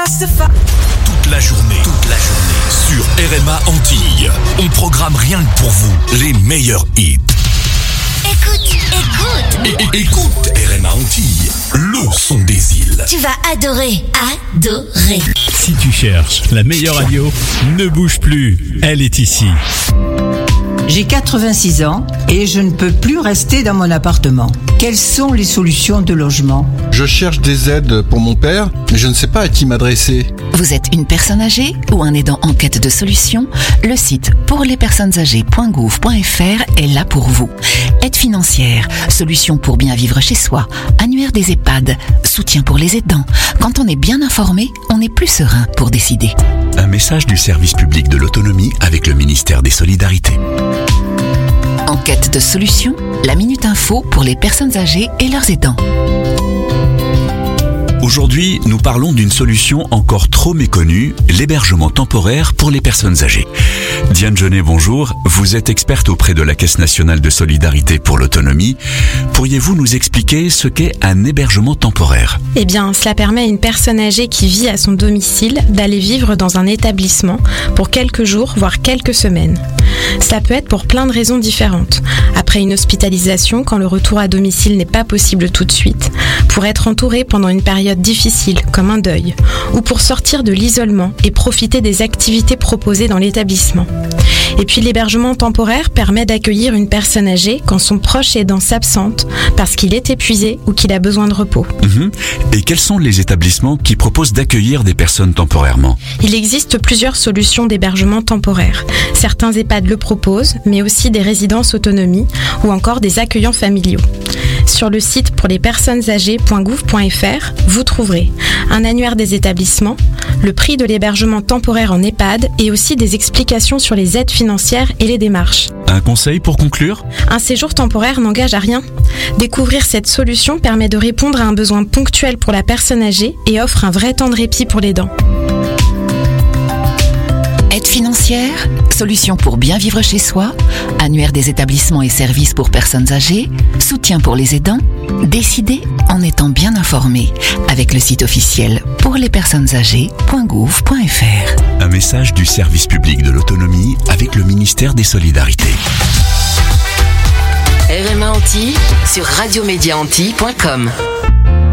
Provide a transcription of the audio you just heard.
Toute la journée, sur RMA Antilles, on programme rien que pour vous les meilleurs hits. Écoute RMA Antilles, le son des îles. Tu vas adorer. Si tu cherches la meilleure radio, ne bouge plus, elle est ici. J'ai 86 ans et je ne peux plus rester dans mon appartement. Quelles sont les solutions de logement ? Je cherche des aides pour mon père, mais je ne sais pas à qui m'adresser. Vous êtes une personne âgée ou un aidant en quête de solutions ? Le site pourlespersonnesâgées.gouv.fr est là pour vous. Aide financière, solutions pour bien vivre chez soi, annuaire des EHPAD, soutien pour les aidants. Quand on est bien informé, on est plus serein pour décider. Un message du service public de l'autonomie avec le ministère des Solidarités. En quête de solutions, la Minute Info pour les personnes âgées et leurs aidants. Aujourd'hui, nous parlons d'une solution encore trop méconnue, l'hébergement temporaire pour les personnes âgées. Diane Jeunet, bonjour. Vous êtes experte auprès de la Caisse nationale de solidarité pour l'autonomie. Pourriez-vous nous expliquer ce qu'est un hébergement temporaire ? Eh bien, cela permet à une personne âgée qui vit à son domicile d'aller vivre dans un établissement pour quelques jours, voire quelques semaines. Cela peut être pour plein de raisons différentes. Après une hospitalisation, quand le retour à domicile n'est pas possible tout de suite, pour être entouré pendant une période difficile, comme un deuil, ou pour sortir de l'isolement et profiter des activités proposées dans l'établissement. Et puis l'hébergement temporaire permet d'accueillir une personne âgée quand son proche aidant s'absente parce qu'il est épuisé ou qu'il a besoin de repos. Et quels sont les établissements qui proposent d'accueillir des personnes temporairement ? Il existe plusieurs solutions d'hébergement temporaire. Certains EHPAD le proposent, mais aussi des résidences autonomie ou encore des accueillants familiaux. Sur le site pourlespersonnesâgées.gouv.fr, vous trouverez un annuaire des établissements, le prix de l'hébergement temporaire en EHPAD et aussi des explications sur les aides financières et les démarches. Un conseil pour conclure ? Un séjour temporaire n'engage à rien. Découvrir cette solution permet de répondre à un besoin ponctuel pour la personne âgée et offre un vrai temps de répit pour l'aidant. Aide financière, solutions pour bien vivre chez soi, annuaire des établissements et services pour personnes âgées, soutien pour les aidants. Décidez en étant bien informé avec le site officiel pourlespersonnesâgées.gouv.fr. Un message du service public de l'autonomie avec le ministère des Solidarités. RMA Antilles sur radiomédiaantilles.com.